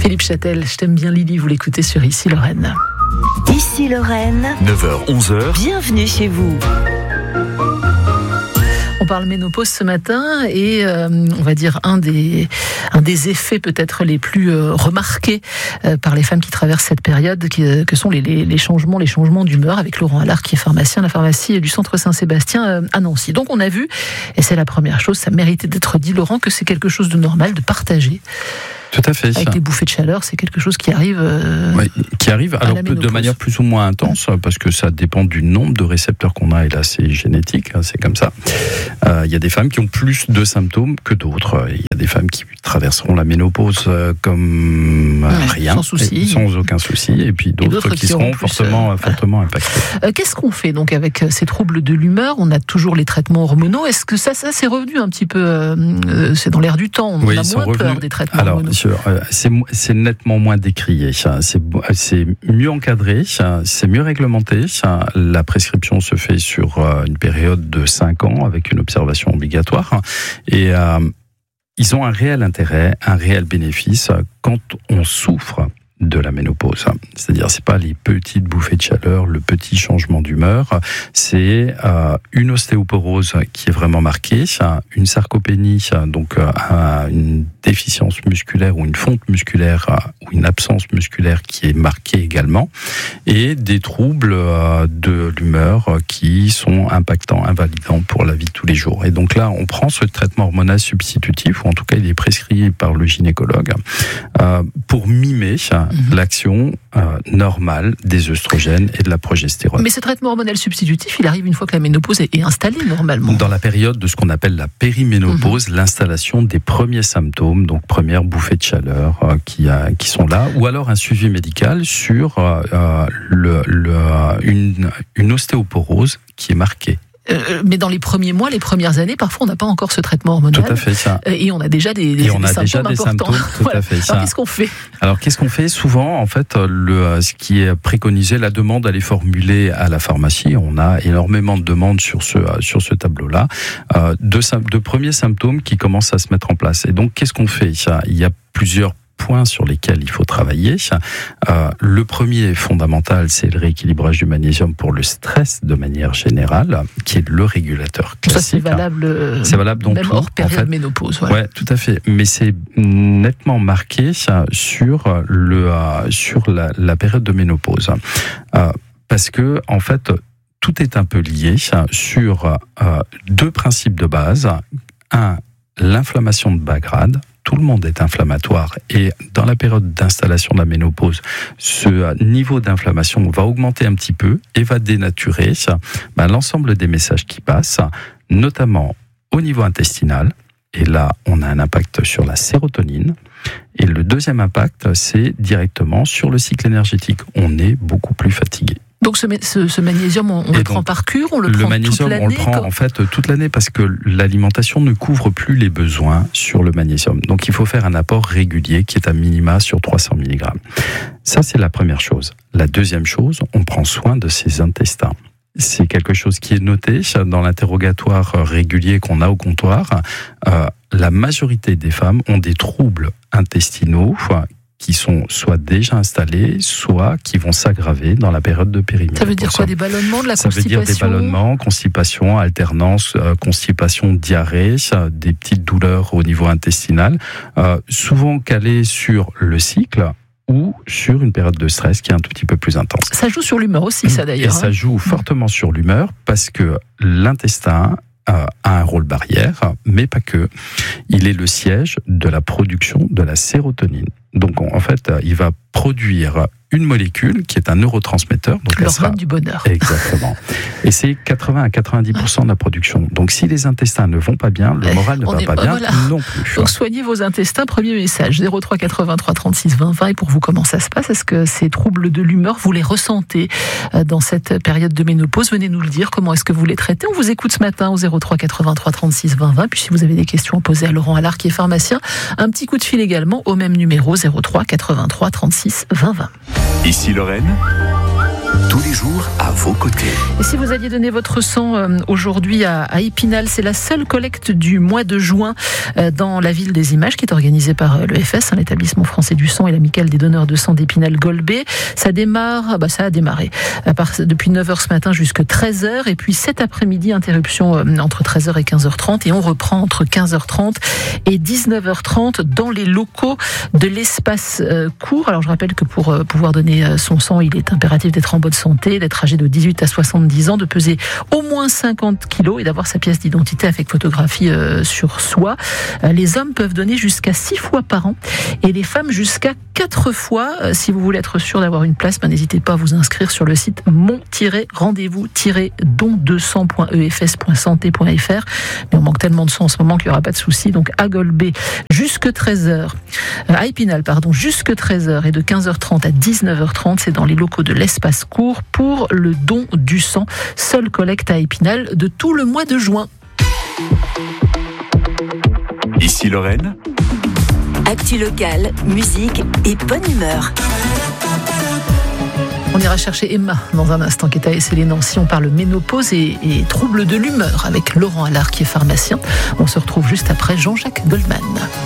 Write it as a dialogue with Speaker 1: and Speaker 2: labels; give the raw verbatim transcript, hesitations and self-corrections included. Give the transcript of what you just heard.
Speaker 1: Philippe Châtel, je t'aime bien Lily, vous l'écoutez sur Ici Lorraine.
Speaker 2: Ici Lorraine,
Speaker 3: neuf heures onze heures.
Speaker 2: Bienvenue chez vous.
Speaker 1: On parle ménopause ce matin et euh, on va dire un des, un des effets peut-être les plus euh, remarqués euh, par les femmes qui traversent cette période, qui, euh, que sont les, les, les changements, les changements d'humeur, avec Laurent Allard qui est pharmacien à la pharmacie du Centre Saint-Sébastien euh, à Nancy. Donc on a vu, et c'est la première chose, ça méritait d'être dit Laurent, que c'est quelque chose de normal de partager.
Speaker 4: Tout à fait.
Speaker 1: Avec les bouffées de chaleur, c'est quelque chose qui arrive. Euh,
Speaker 4: oui, qui arrive alors de manière plus ou moins intense, parce que ça dépend du nombre de récepteurs qu'on a, et là c'est génétique, c'est comme ça. Il euh, y a des femmes qui ont plus de symptômes que d'autres. Il y a des femmes qui traverseront la ménopause euh, comme euh, ouais, rien,
Speaker 1: sans souci,
Speaker 4: sans aucun souci, et puis d'autres, et d'autres qui, qui seront plus, fortement, euh, fortement impactées.
Speaker 1: Euh, qu'est-ce qu'on fait donc avec ces troubles de l'humeur? On a toujours les traitements hormonaux. Est-ce que ça, ça c'est revenu un petit peu euh, c'est dans l'air du temps. On
Speaker 4: oui,
Speaker 1: a moins peur des traitements
Speaker 4: alors,
Speaker 1: hormonaux.
Speaker 4: C'est, c'est nettement moins décrié, c'est, c'est mieux encadré, c'est mieux réglementé. La prescription se fait sur une période de cinq ans avec une observation obligatoire. Et euh, ils ont un réel intérêt, un réel bénéfice quand on souffre de la ménopause. C'est-à-dire, c'est pas les petites bouffées de chaleur, le petit changement d'humeur, c'est euh, une ostéoporose qui est vraiment marquée, une sarcopénie, donc euh, une déficience musculaire ou une fonte musculaire euh, ou une absence musculaire qui est marquée également, et des troubles euh, de l'humeur euh, qui sont impactants, invalidants pour la vie de tous les jours. Et donc là, on prend ce traitement hormonal substitutif, ou en tout cas, il est prescrit par le gynécologue, euh, pour mimer Mmh. l'action euh, normale des œstrogènes et de la progestérone.
Speaker 1: Mais ce traitement hormonal substitutif, il arrive une fois que la ménopause est installée normalement.
Speaker 4: Dans la période de ce qu'on appelle la périménopause, mmh. l'installation des premiers symptômes, donc premières bouffées de chaleur euh, qui, a, qui sont là, ou alors un suivi médical sur euh, le, le, une, une ostéoporose qui est marquée.
Speaker 1: Euh, mais dans les premiers mois, les premières années, parfois on n'a pas encore ce traitement hormonal.
Speaker 4: Tout à fait, ça.
Speaker 1: Euh, et on a déjà des, des,
Speaker 4: et on
Speaker 1: des
Speaker 4: a
Speaker 1: symptômes
Speaker 4: déjà des
Speaker 1: importants.
Speaker 4: Symptômes, tout
Speaker 1: voilà.
Speaker 4: à fait, ça.
Speaker 1: Alors qu'est-ce qu'on fait
Speaker 4: Alors qu'est-ce qu'on fait Souvent, en fait, le, ce qui est préconisé, la demande, elle est formulée à la pharmacie. On a énormément de demandes sur ce sur ce tableau-là, euh, de, de premiers symptômes qui commencent à se mettre en place. Et donc, qu'est-ce qu'on fait Il y a plusieurs points sur lesquels il faut travailler. Euh, le premier fondamental, c'est le rééquilibrage du magnésium pour le stress de manière générale, qui est le régulateur classique.
Speaker 1: Ça, c'est valable,
Speaker 4: c'est valable dans
Speaker 1: même
Speaker 4: tout,
Speaker 1: hors période
Speaker 4: en fait.
Speaker 1: ménopause. Ouais.
Speaker 4: ouais, tout à fait. Mais c'est nettement marqué ça, sur, le, euh, sur la, la période de ménopause. Euh, parce que, en fait, tout est un peu lié ça, sur euh, deux principes de base. Un, l'inflammation de bas grade. Tout le monde est inflammatoire, et dans la période d'installation de la ménopause, ce niveau d'inflammation va augmenter un petit peu et va dénaturer ça, ben, l'ensemble des messages qui passent, notamment au niveau intestinal. Et là, on a un impact sur la sérotonine. Et le deuxième impact, c'est directement sur le cycle énergétique. On est beaucoup plus fatigué.
Speaker 1: Donc ce, ce, ce magnésium, on, on le donc, prend par cure, on le, le prend
Speaker 4: magnésium,
Speaker 1: toute l'année.
Speaker 4: On le prend comme... en fait toute l'année, parce que l'alimentation ne couvre plus les besoins sur le magnésium. Donc il faut faire un apport régulier qui est à minima sur trois cents milligrammes. Ça, c'est la première chose. La deuxième chose, on prend soin de ses intestins. C'est quelque chose qui est noté dans l'interrogatoire régulier qu'on a au comptoir. Euh, la majorité des femmes ont des troubles intestinaux qui sont soit déjà installés, soit qui vont s'aggraver dans la période de périménopause.
Speaker 1: Ça veut dire quoi, des ballonnements, de la
Speaker 4: Ça
Speaker 1: constipation?
Speaker 4: Ça veut dire des ballonnements, constipation, alternance, euh, constipation, diarrhée, des petites douleurs au niveau intestinal, euh, souvent calées sur le cycle ou sur une période de stress qui est un tout petit peu plus intense.
Speaker 1: Ça joue sur l'humeur aussi, ça d'ailleurs.
Speaker 4: Et ça joue hein. fortement sur l'humeur, parce que l'intestin a un rôle barrière, mais pas que. Il est le siège de la production de la sérotonine. Donc en fait, il va produire une molécule qui est un neurotransmetteur. Donc
Speaker 1: l'hormone
Speaker 4: sera...
Speaker 1: du bonheur.
Speaker 4: Exactement. Et c'est quatre-vingts à quatre-vingt-dix pour cent de la production. Donc si les intestins ne vont pas bien, le moral ne
Speaker 1: On
Speaker 4: va
Speaker 1: est...
Speaker 4: pas bien
Speaker 1: voilà.
Speaker 4: non plus.
Speaker 1: Donc soignez vos intestins, premier message, zéro trois quatre-vingt-trois trente-six vingt vingt. Et pour vous, comment ça se passe? Est-ce que ces troubles de l'humeur, vous les ressentez dans cette période de ménopause? Venez nous le dire, comment est-ce que vous les traitez? On vous écoute ce matin au zéro trois quatre-vingt-trois trente-six vingt vingt. Puis si vous avez des questions à poser à Laurent Allard, qui est pharmacien, un petit coup de fil également au même numéro, zéro trois quatre-vingt-trois trente-six vingt vingt.
Speaker 3: Ici Lorraine, tout tous les jours à vos côtés.
Speaker 1: Et si vous alliez donner votre sang euh, aujourd'hui à, à Épinal, c'est la seule collecte du mois de juin euh, dans la ville des Images qui est organisée par euh, l'E F S, hein, l'établissement français du sang et l'amicale des donneurs de sang d'Épinal-Golbet. Ça démarre, bah ça a démarré à part, depuis neuf heures ce matin jusqu'à treize heures et puis cet après-midi, interruption euh, entre treize heures et quinze heures trente et on reprend entre quinze heures trente et dix-neuf heures trente dans les locaux de l'espace euh, court. Alors je rappelle que pour euh, pouvoir donner euh, son sang, il est impératif d'être en bonne santé, d'être âgé de dix-huit à soixante-dix ans, de peser au moins cinquante kilos et d'avoir sa pièce d'identité avec photographie euh, sur soi. Euh, les hommes peuvent donner jusqu'à six fois par an et les femmes jusqu'à quatre fois. Euh, si vous voulez être sûr d'avoir une place, ben, n'hésitez pas à vous inscrire sur le site mon rendez-vous don deux cents point e f s point santé point f r. Mais on manque tellement de sang en ce moment qu'il n'y aura pas de souci. Donc à Golbet, jusque treize heures, euh, à Épinal, pardon, jusque treize heures et de quinze heures trente à dix-neuf heures trente, c'est dans les locaux de l'espace court pour le don du sang. Seule collecte à Épinal de tout le mois de juin.
Speaker 3: Ici Lorraine.
Speaker 2: Actu locale, musique et bonne humeur.
Speaker 1: On ira chercher Emma dans un instant qui est à Essay-les-Nancy. On parle ménopause et, et troubles de l'humeur avec Laurent Allard qui est pharmacien. On se retrouve juste après Jean-Jacques Goldman.